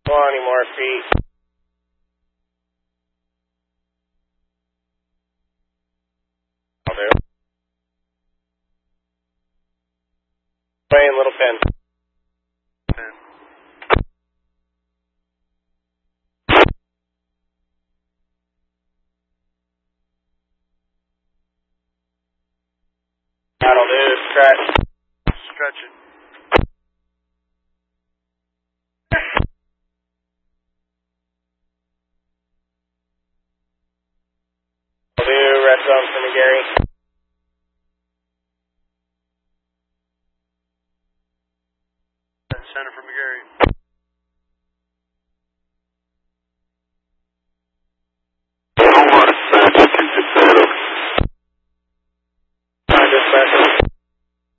20 more feet. I'll do. Playing Little Pin. That'll do. Stretch. Stretch it.